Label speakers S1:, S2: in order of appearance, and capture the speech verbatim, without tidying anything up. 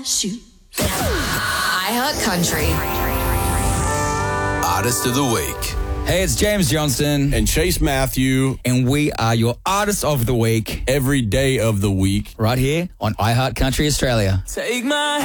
S1: Shoot. iHeartCountry.
S2: Artist of the Week.
S3: Hey, it's James Johnson.
S2: And Chase Matthew.
S3: And we are your Artist of the Week.
S2: Every day of the week.
S3: Right here on iHeartCountry Australia.
S4: Take my